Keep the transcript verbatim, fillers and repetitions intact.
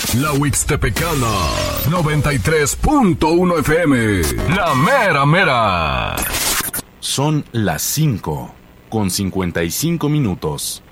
La Huixtepecana, noventa y tres punto uno F M. La mera mera. Son las cinco con cincuenta y cinco minutos.